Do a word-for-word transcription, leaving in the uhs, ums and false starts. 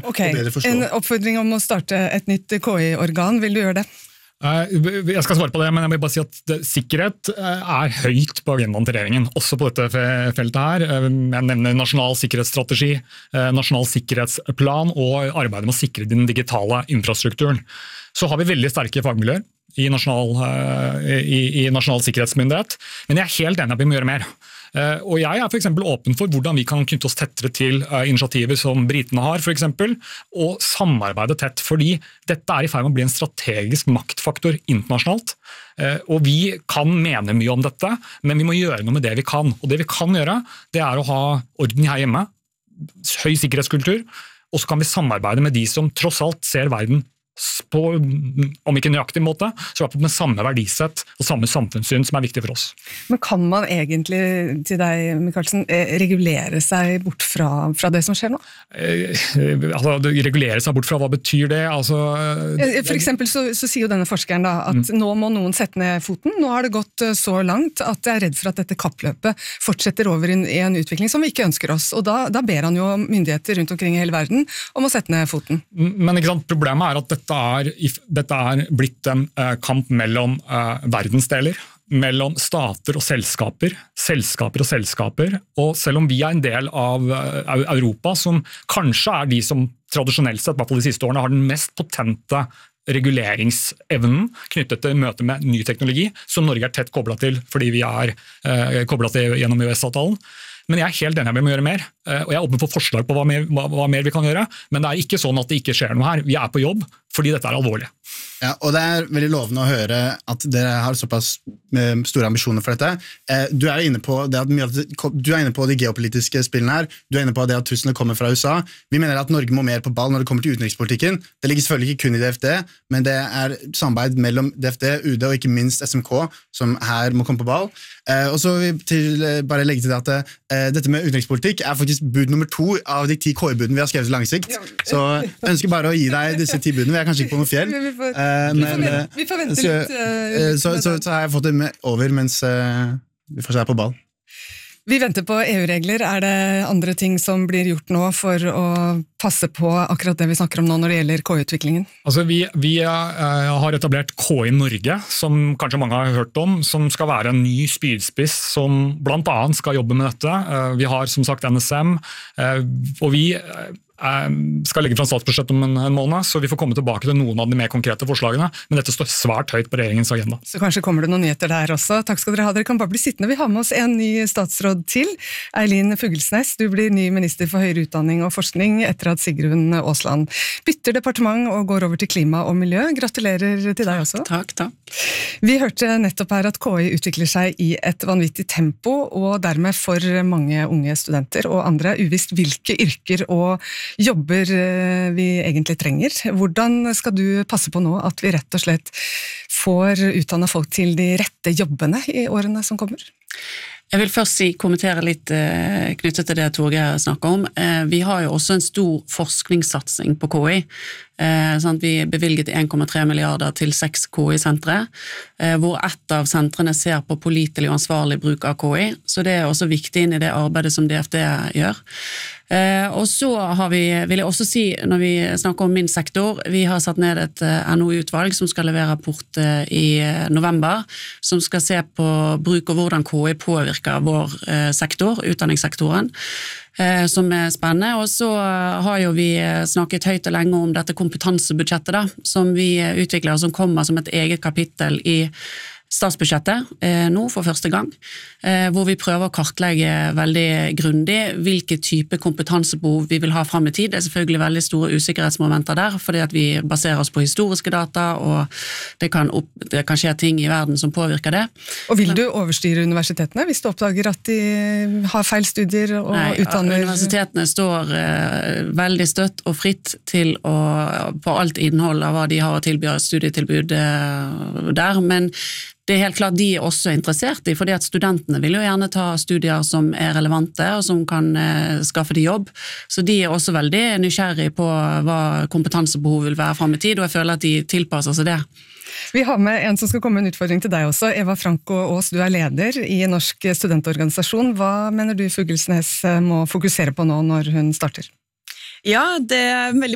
Ok, og bedre forstå. En oppfordring om å starte et nytt K I-organ, vil du gjøre det? Jeg skal svare på det, men jeg vil bare si at det, sikkerhet er høyt på agendaen til regjeringen, også på dette feltet her. Jeg nevner nasjonal sikkerhetsstrategi, nasjonal sikkerhetsplan og arbeidet med å sikre den digitale infrastrukturen. Så har vi veldig sterke fagmiljøer i nasjonal, i, i nasjonal sikkerhetsmyndighet, men jeg er helt enig at vi må gjøre mer. Og jeg er for eksempel åpen for hvordan vi kan knytte oss tettere til initiativer som britene har, for eksempel, og samarbeide tett, fordi dette er i ferd med å bli en strategisk maktfaktor internasjonalt. Og vi kan mene mye om dette, men vi må gjøre noe med det vi kan. Og det vi kan gjøre, det er å ha orden her hjemme, høy sikkerhetskultur, og så kan vi samarbeide med de som tross alt ser verden på, om ikke nøyaktig måte, så er det med samme verdisett og samme samfunnssyn som er viktig for oss. Men kan man egentlig, til deg, Michaelsen, regulere seg bort fra, fra det som skjer nå? Eh, altså, regulere seg bort fra, hva betyr det? Altså, for eksempel så, så sier jo denne forskeren da, at mm. nå må noen sette ned foten. Nå har det gått så langt at jeg er redd for at dette kappløpet fortsetter over i en utvikling som vi ikke ønsker oss. Og da, da ber han jo myndigheter rundt omkring i hele verden om å sette ned foten. Men ikke sant, problemet er at dette Dette er, dette er blitt en uh, kamp mellom uh, verdensdeler, mellom stater og selskaper, selskaper og selskaper, og selv om vi er en del av uh, Europa, som kanskje er de som tradisjonelt sett, i hvert fall de siste årene, har den mest potente reguleringsevnen knyttet til møte med ny teknologi, som Norge er tett koblet til, fordi vi er uh, koblet til gjennom U S-avtalen. Men jeg er helt enig at vi må gjøre mer, og jeg er åpen for forslag på hva mer, hva, hva mer vi kan gjøre, men det er ikke sånn at det ikke skjer noe her. Vi er på jobb, fordi dette er alvorlig. Ja, og det er veldig lovende å høre at dere har såpass store ambisjoner for dette. Du er inne på det at du er inne på de geopolitiske spillene her, du er inne på det at truslene kommer fra U S A. Vi mener at Norge må mer på ball når det kommer til utenrikspolitikken. Det ligger selvfølgelig ikke kun i D F D, men det er samarbeid mellom D F D, U D og ikke minst S M K som her må komme på ball. Og så vil jeg bare legge til det at dette med utenrikspolitikk er faktisk bud nummer to av de ti K I-budene vi har skrevet til lang sikt. Så jeg ønsker bare å gi deg disse ti budene. Vi er kanskje ikke på noe fjell. Vi får, uh, vi men, får vente, vi får vente så, litt. Uh, så, så, så har jeg fått det med over mens uh, vi får se på ball. Vi venter på E U-regler. Er det andre ting som blir gjort nå for å passe på akkurat det vi snakker om nå når det gjelder K I-utviklingen? Altså vi, vi uh, har etablert K I Norge, som kanskje mange har hørt om, som skal være en ny spydspiss som blant annet skal jobbe med dette. Uh, vi har som sagt N S M, uh, og vi uh, skal legge fram statsbudsjett om en, en måned, så vi får komme tilbake til noen av de mer konkrete forslagene, men dette står svært høyt på regjeringens agenda. Så kanskje kommer det noen nyheter der også. Takk skal dere ha. Dere kan bare bli sittende. Vi har med oss en ny statsråd til. Eileen Fuglesnes, du blir ny minister for høyere utdanning og forskning etter at Sigrun Aasland bytter departement og går over til klima og miljø. Gratulerer til deg også. Takk, takk. Vi hørte nettopp her at K I utvikler seg i et vanvittig tempo, og dermed for mange unge studenter og andre uvisst hvilke yrker og jobber vi egentlig trenger. Hvordan skal du passe på nå at vi rett og slett får utdannet folk til de rette jobbene i årene som kommer? Jeg vil først si, kommentere litt eh, knyttet til det Torgeir snakker om. Eh, vi har jo også en stor forskningssatsing på K I. Eh, sånn vi bevilget en komma tre milliarder til seks K I-sentre, eh, hvor ett av sentrene ser på pålitelig og ansvarlig bruk av K I, så det er også viktig inn i det arbeidet som D F D gjør. Eh, og så har vi, vil jeg også si, når vi snakker om min sektor, vi har satt ned et eh, N O U-utvalg som skal levere rapport eh, i november, som skal se på bruk og hvordan K I påvirker vår eh, sektor, utdanningssektoren, eh, som er spennende. Og så har jo vi snakket høyt og lenge om dette kompetansebudsjettet da, som vi utvikler, som kommer som et eget kapittel i statsbudsjettet eh, nå for første gang, eh, hvor vi prøver å kartlegge veldig grundig hvilke type kompetansebehov vi vil ha frem i tid. Det er selvfølgelig veldig store usikkerhetsmomenter der, fordi at vi baserer oss på historiske data, og det kan, opp, det kan skje ting i verden som påvirker det. Og vil du overstyre universitetene hvis du oppdager at de har feil studier og Nei, utdanner? Universitetene står eh, veldig støtt og fritt til å, på alt innhold av hva de har å tilby studietilbud eh, der, men det er helt klart de er også interessert i, fordi at studentene vil jo gjerne ta studier som er relevante og som kan eh, skaffe de jobb, så de er også veldig nysgjerrige på hva kompetansebehov vil være frem i tid, og jeg føler at de tilpasser seg det. Vi har med en som skal komme med en utfordring til deg også. Eva Franco Aas, du er leder i Norsk studentorganisasjon. Hva mener du Fuglesnes må fokusere på nå når hun starter? Ja, det er veldig